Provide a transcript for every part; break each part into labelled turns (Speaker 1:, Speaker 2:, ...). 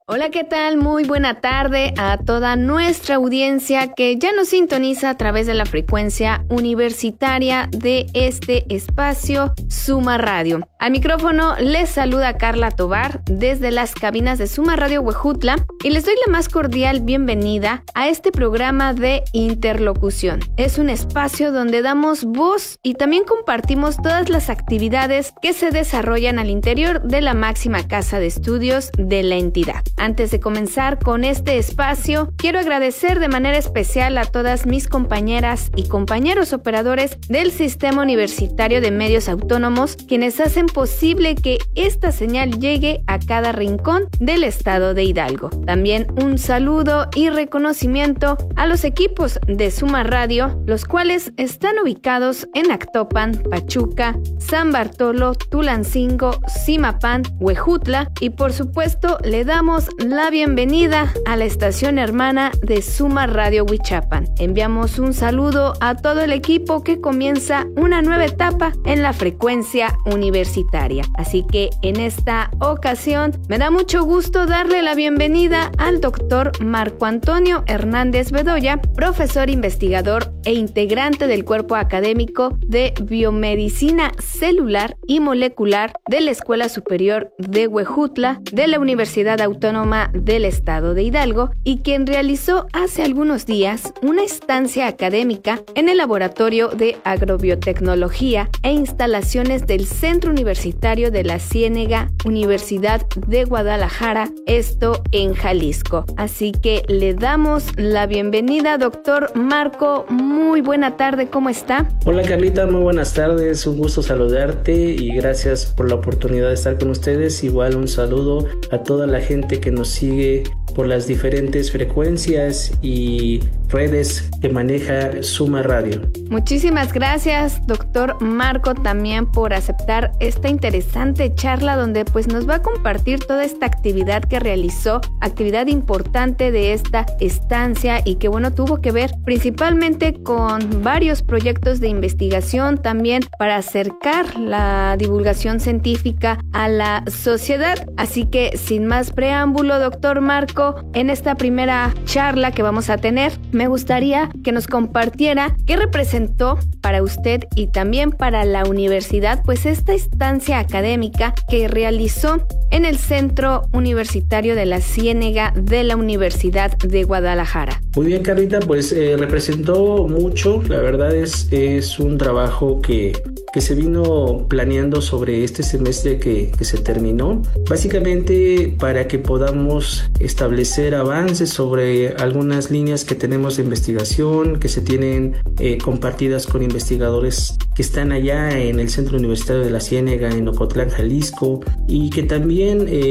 Speaker 1: Hola, ¿qué tal? Muy buena tarde a toda nuestra audiencia que ya nos sintoniza a través de la frecuencia universitaria de este espacio Suma Radio. Al micrófono les saluda Carla Tobar desde las cabinas de Suma Radio Huejutla y les doy la más cordial bienvenida a este programa de interlocución. Es un espacio donde damos voz y también compartimos todas las actividades que se desarrollan al interior de la máxima casa de estudios de la entidad. Antes de comenzar con este espacio, quiero agradecer de manera especial a todas mis compañeras y compañeros operadores del Sistema Universitario de Medios Autónomos, quienes hacen posible que esta señal llegue a cada rincón del estado de Hidalgo. También un saludo y reconocimiento a los equipos de Suma Radio, los cuales están ubicados en Actopan, Pachuca, San Bartolo, Tulancingo, Zimapán, Huejutla y por supuesto le damos la bienvenida a la estación hermana de Suma Radio Huichapan. Enviamos un saludo a todo el equipo que comienza una nueva etapa en la frecuencia universitaria. Así que en esta ocasión me da mucho gusto darle la bienvenida al doctor Marco Antonio Hernández Bedoya, profesor investigador e integrante del cuerpo académico de Biomedicina Celular y Molecular de la Escuela Superior de Huejutla de la Universidad Autónoma del Estado de Hidalgo y quien realizó hace algunos días una estancia académica en el Laboratorio de Agrobiotecnología e Instalaciones del Centro Universitario de la Ciénega, Universidad de Guadalajara, esto en Jalisco. Así que le damos la bienvenida, doctor Marco. Muy buena tarde, ¿cómo está?
Speaker 2: Hola Carlita, muy buenas tardes, un gusto saludarte y gracias por la oportunidad de estar con ustedes. Igual un saludo a toda la gente que nos sigue por las diferentes frecuencias y redes que maneja Suma Radio.
Speaker 1: Muchísimas gracias, doctor Marco, también por aceptar esta interesante charla donde pues nos va a compartir toda esta actividad que realizó, actividad importante de esta estancia y que bueno, tuvo que ver principalmente con varios proyectos de investigación también para acercar la divulgación científica a la sociedad. Así que sin más preámbulo, doctor Marco, en esta primera charla que vamos a tener, me gustaría que nos compartiera qué representó para usted y también para la universidad, pues esta estancia académica que realizó en el Centro Universitario de la Ciénega de la Universidad de Guadalajara.
Speaker 2: Muy bien, Carlita, pues representó mucho. La verdad es un trabajo que se vino planeando sobre este semestre que se terminó, básicamente para que podamos establecer avances sobre algunas líneas que tenemos de investigación, que se tienen compartidas con investigadores que están allá en el Centro Universitario de la Ciénega, en Ocotlán, Jalisco, y que también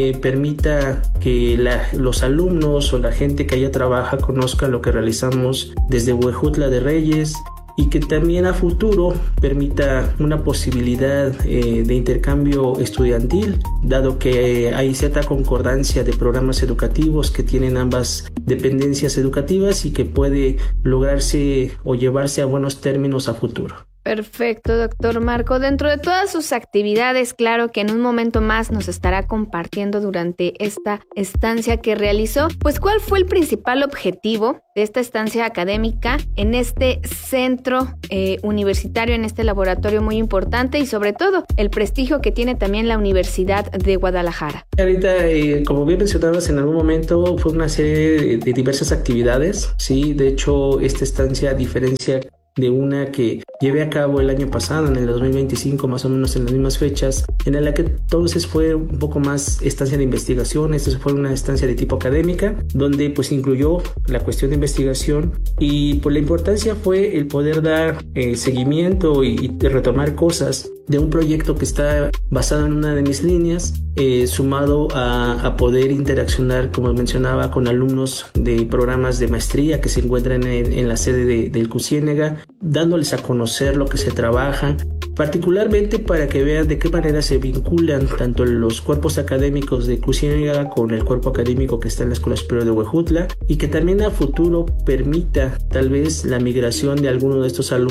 Speaker 2: permita que los alumnos o la gente que allá trabaja conozca lo que realizamos desde Huejutla de Reyes, y que también a futuro permita una posibilidad de intercambio estudiantil, dado que hay cierta concordancia de programas educativos que tienen ambas dependencias educativas y que puede lograrse o llevarse a buenos términos a futuro.
Speaker 1: Perfecto, doctor Marco. Dentro de todas sus actividades, claro que en un momento más nos estará compartiendo durante esta estancia que realizó, pues ¿cuál fue el principal objetivo de esta estancia académica en este centro universitario, en este laboratorio muy importante y sobre todo el prestigio que tiene también la Universidad de Guadalajara?
Speaker 2: Ahorita, como bien mencionabas en algún momento, fue una serie de diversas actividades, ¿sí? De hecho, esta estancia, a diferencia de una que llevé a cabo el año pasado, en el 2025, más o menos en las mismas fechas, en la que entonces fue un poco más estancia de investigación. Esta fue una estancia de tipo académica, donde pues incluyó la cuestión de investigación y pues la importancia fue el poder dar seguimiento y retomar cosas de un proyecto que está basado en una de mis líneas, sumado a poder interaccionar, como mencionaba, con alumnos de programas de maestría que se encuentran en la sede del CUCIénega, dándoles a conocer lo que se trabaja, particularmente para que vean de qué manera se vinculan tanto los cuerpos académicos de CUCIénega con el cuerpo académico que está en la Escuela Superior de Huejutla, y que también a futuro permita tal vez la migración de alguno de estos alumnos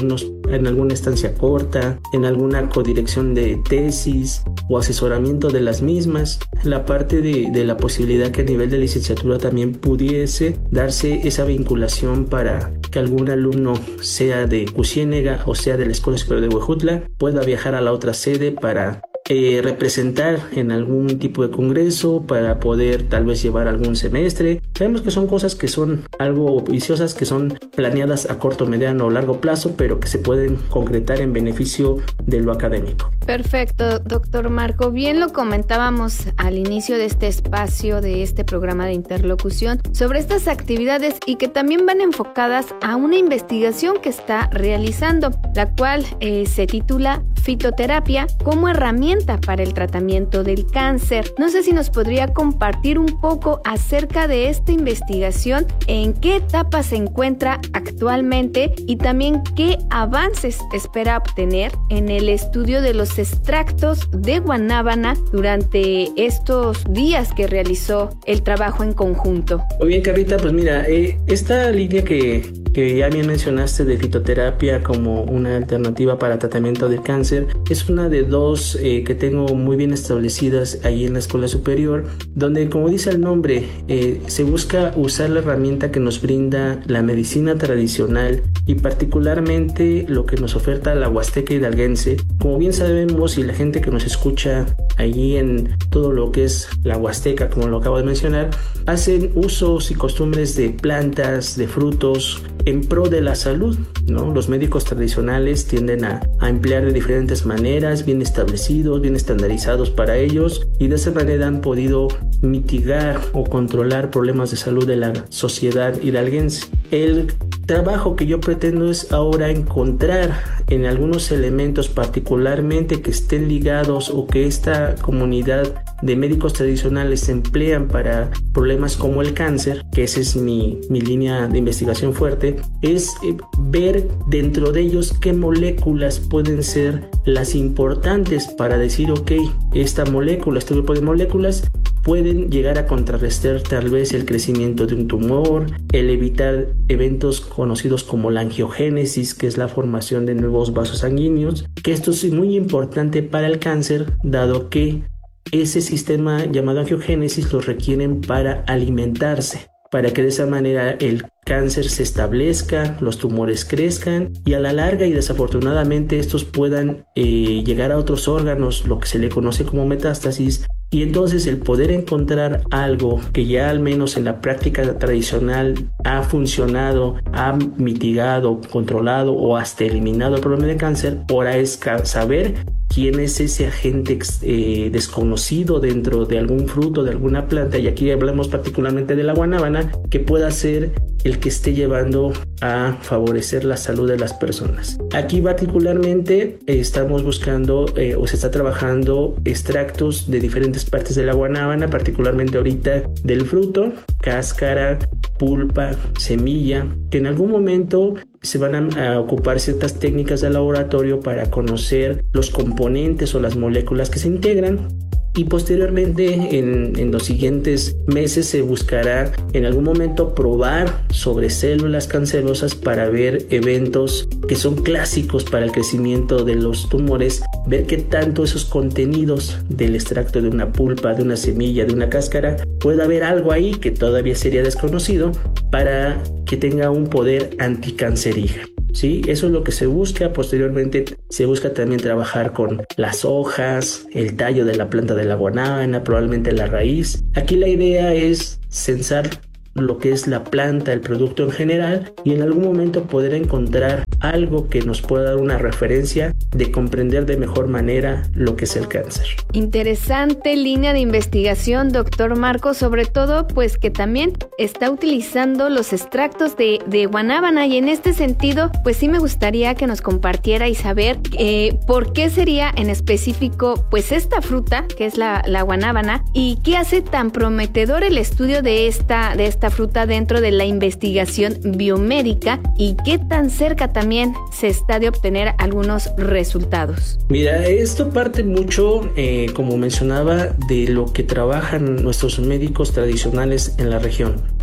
Speaker 2: en alguna estancia corta, en alguna codirección de tesis o asesoramiento de las mismas. La parte de la posibilidad que a nivel de licenciatura también pudiese darse esa vinculación para que algún alumno, sea de Cusiénega o sea de la Escuela Superior de Huejutla, pueda viajar a la otra sede para representar en algún tipo de congreso, para poder tal vez llevar algún semestre. Sabemos que son cosas que son algo viciosas, que son planeadas a corto, mediano o largo plazo, pero que se pueden concretar en beneficio de lo académico.
Speaker 1: Perfecto, doctor Marco. Bien lo comentábamos al inicio de este espacio, de este programa de interlocución, sobre estas actividades y que también van enfocadas a una investigación que está realizando, la cual se titula Fitoterapia como herramienta para el tratamiento del cáncer. No sé si nos podría compartir un poco acerca de esta investigación, en qué etapa se encuentra actualmente y también qué avances espera obtener en el estudio de los extractos de guanábana durante estos días que realizó el trabajo en conjunto.
Speaker 2: Muy bien, Carlita, pues mira, esta línea que ya bien mencionaste de fitoterapia como una alternativa para tratamiento del cáncer es una de dos que tengo muy bien establecidas ahí en la escuela superior, donde, como dice el nombre, se busca usar la herramienta que nos brinda la medicina tradicional y particularmente lo que nos oferta la Huasteca hidalguense. Como bien sabemos, y la gente que nos escucha allí en todo lo que es la Huasteca, como lo acabo de mencionar, hacen usos y costumbres de plantas, de frutos, en pro de la salud, ¿no? Los médicos tradicionales tienden a emplear de diferentes maneras, bien establecidos, bien estandarizados para ellos, y de esa manera han podido mitigar o controlar problemas de salud de la sociedad hidalguense. El trabajo que yo pretendo es ahora encontrar en algunos elementos particularmente que estén ligados o que esta comunidad de médicos tradicionales emplean para problemas como el cáncer, que esa es mi línea de investigación fuerte, es ver dentro de ellos qué moléculas pueden ser las importantes para decir, ok, esta molécula, este grupo de moléculas pueden llegar a contrarrestar tal vez el crecimiento de un tumor, el evitar eventos conocidos como la angiogénesis, que es la formación de nuevos vasos sanguíneos, que esto es muy importante para el cáncer, dado que ese sistema llamado angiogénesis lo requieren para alimentarse, para que de esa manera el cáncer se establezca, los tumores crezcan y a la larga y desafortunadamente estos puedan llegar a otros órganos, lo que se le conoce como metástasis, y entonces el poder encontrar algo que ya al menos en la práctica tradicional ha funcionado, ha mitigado, controlado o hasta eliminado el problema de cáncer, ahora es saber quién es ese agente desconocido dentro de algún fruto, de alguna planta, y aquí hablamos particularmente de la guanábana, que pueda ser el que esté llevando a favorecer la salud de las personas. Aquí particularmente estamos buscando o se está trabajando extractos de diferentes partes de la guanábana, particularmente ahorita del fruto, cáscara, pulpa, semilla, que en algún momento se van a ocupar ciertas técnicas de laboratorio para conocer los componentes o las moléculas que se integran. Y posteriormente en los siguientes meses se buscará en algún momento probar sobre células cancerosas para ver eventos que son clásicos para el crecimiento de los tumores, ver qué tanto esos contenidos del extracto de una pulpa, de una semilla, de una cáscara, puede haber algo ahí que todavía sería desconocido para que tenga un poder anticancerígeno. Sí, eso es lo que se busca. Posteriormente se busca también trabajar con las hojas, el tallo de la planta de la guanábana, probablemente la raíz. Aquí la idea es censar lo que es la planta, el producto en general, y en algún momento poder encontrar algo que nos pueda dar una referencia de comprender de mejor manera lo que es el cáncer.
Speaker 1: Interesante línea de investigación, doctor Marco, sobre todo pues que también está utilizando los extractos de guanábana, y en este sentido pues sí me gustaría que nos compartiera y saber por qué sería en específico pues esta fruta que es la guanábana, y qué hace tan prometedor el estudio de esta fruta dentro de la investigación biomédica, y qué tan cerca también se está de obtener algunos resultados.
Speaker 2: Mira, esto parte mucho, como mencionaba, de lo que trabajan nuestros médicos tradicionales en la región.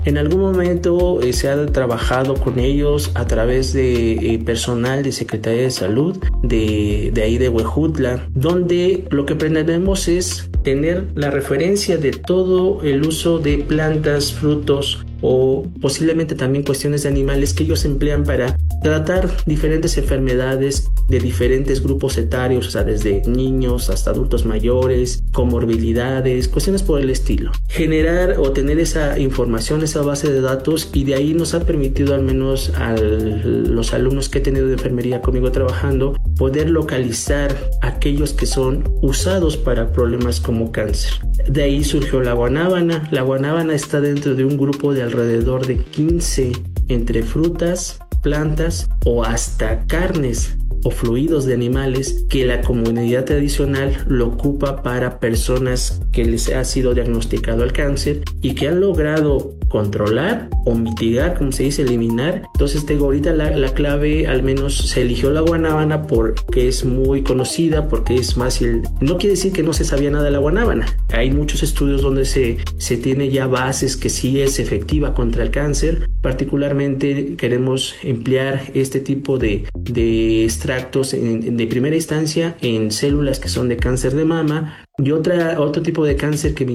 Speaker 2: En algún momento se ha trabajado con ellos a través de personal de Secretaría de Salud de ahí de Huejutla, donde lo que pretendemos es tener la referencia de todo el uso de plantas, frutos o posiblemente también cuestiones de animales que ellos emplean para tratar diferentes enfermedades de diferentes grupos etarios, o sea, desde niños hasta adultos mayores, comorbilidades, cuestiones por el estilo. Generar o tener esa información, esa base de datos, y de ahí nos ha permitido, al menos a los alumnos que he tenido de enfermería conmigo trabajando, poder localizar aquellos que son usados para problemas como cáncer. De ahí surgió la guanábana. La guanábana está dentro de un grupo de alrededor de 15 entre frutas, plantas o hasta carnes o fluidos de animales que la comunidad tradicional lo ocupa para personas que les ha sido diagnosticado el cáncer y que han logrado controlar o mitigar, como se dice, eliminar. Entonces digo, ahorita la clave, al menos se eligió la guanábana porque es muy conocida, porque es fácil. No quiere decir que no se sabía nada de la guanábana. Hay muchos estudios donde se tiene ya bases que sí es efectiva contra el cáncer. Particularmente queremos emplear este tipo de extractos de primera instancia en células que son de cáncer de mama, y otro tipo de cáncer que me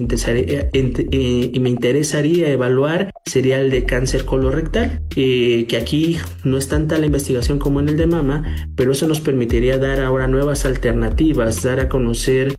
Speaker 2: interesaría evaluar sería el de cáncer colorectal, que aquí no es tanta la investigación como en el de mama, pero eso nos permitiría dar ahora nuevas alternativas, dar a conocer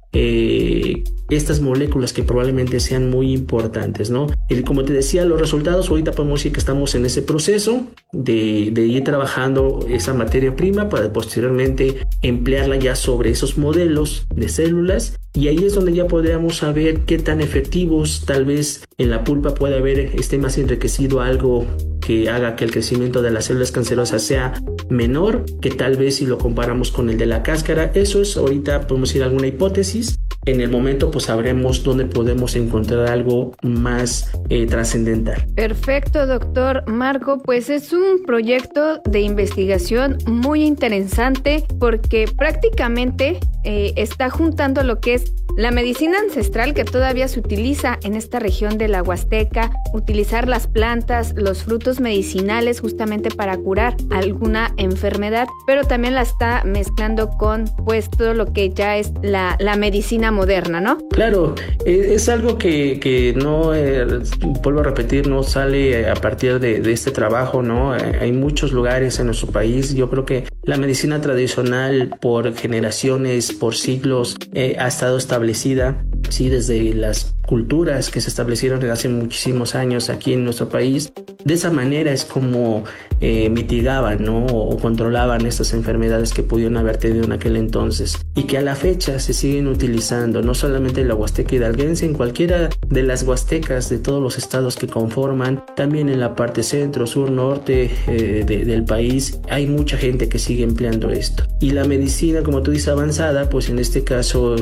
Speaker 2: estas moléculas que probablemente sean muy importantes, ¿no? Y como te decía, los resultados, ahorita podemos decir que estamos en ese proceso de ir trabajando esa materia prima para posteriormente emplearla ya sobre esos modelos de células, y ahí es donde ya podríamos saber qué tan efectivos tal vez en la pulpa puede haber más enriquecido algo que haga que el crecimiento de las células cancerosas sea menor que tal vez si lo comparamos con el de la cáscara. Eso es, ahorita podemos decir, alguna hipótesis. En el momento pues sabremos dónde podemos encontrar algo más trascendental.
Speaker 1: Perfecto, doctor Marco. Pues es un proyecto de investigación muy interesante porque prácticamente está juntando lo que es la medicina ancestral que todavía se utiliza en esta región de la Huasteca, utilizar las plantas, los frutos medicinales justamente para curar alguna enfermedad, pero también la está mezclando con pues todo lo que ya es la medicina moderna, ¿no?
Speaker 2: Claro, es algo que no, vuelvo a repetir, no sale a partir de este trabajo, ¿no? Hay muchos lugares en nuestro país. Yo creo que la medicina tradicional por generaciones, por siglos, ha estado establecida, sí, desde las culturas que se establecieron hace muchísimos años aquí en nuestro país. De esa manera es como mitigaban, ¿no? O controlaban estas enfermedades que pudieron haber tenido en aquel entonces y que a la fecha se siguen utilizando, no solamente en la Huasteca hidalguense, en cualquiera de las huastecas de todos los estados que conforman, también en la parte centro, sur, norte del país, hay mucha gente que sigue empleando esto. Y la medicina, como tú dices, avanzada, pues en este caso,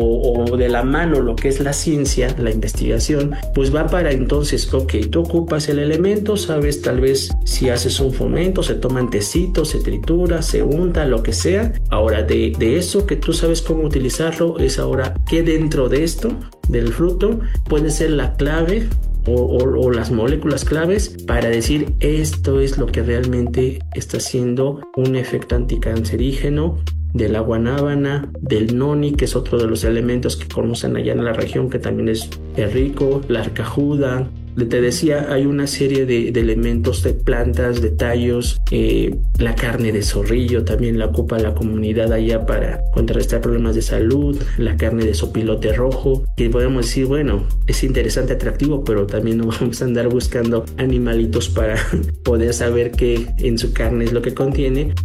Speaker 2: o de la mano lo que es la ciencia, la investigación, pues va para entonces, ok, tú ocupas el elemento, sabes, tal vez si haces un fomento, se toman tecitos, se tritura, se unta, lo que sea. Ahora, de eso que tú sabes cómo utilizarlo, es ahora que dentro de esto, del fruto, puede ser la clave o las moléculas claves para decir esto es lo que realmente está haciendo un efecto anticancerígeno de la guanábana, del noni, que es otro de los elementos que conocen allá en la región, que también es rico, la arcajuda. Te decía, hay una serie de elementos de plantas, de tallos, la carne de zorrillo también la ocupa la comunidad allá para contrarrestar problemas de salud, la carne de sopilote rojo, que podemos decir, bueno, es interesante, atractivo, pero también no vamos a andar buscando animalitos para poder saber qué en su carne es lo que contiene.